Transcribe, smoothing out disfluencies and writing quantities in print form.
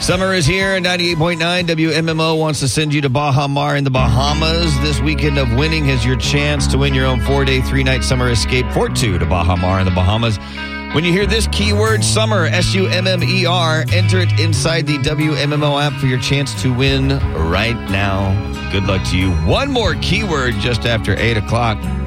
Summer is here, 98.9 WMMO wants to send you to Baha Mar in the Bahamas. This weekend of winning is your chance to win your own 4-day, 3-night summer escape for two to Baha Mar in the Bahamas. When you hear this keyword, summer, SUMMER, enter it inside the WMMO app for your chance to win right now. Good luck to you. One more keyword just after 8 o'clock.